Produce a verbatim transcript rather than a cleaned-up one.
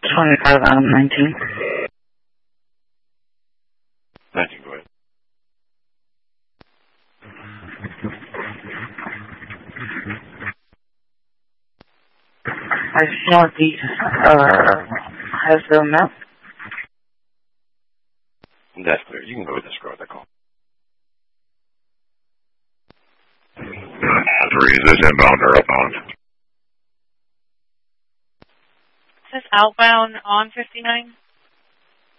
twenty-five out of nineteen. nineteen, go ahead. I saw the, uh, has the map. That's clear. You can go with the score of the call. Three, is this inbound or outbound? Is this outbound on fifty-nine?